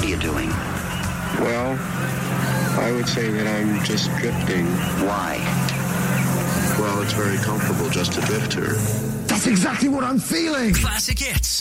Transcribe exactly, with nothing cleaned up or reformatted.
are you doing? Well, I would say that I'm just drifting. Why? Well, it's very comfortable just to drift here. That's exactly what I'm feeling. Classic hits.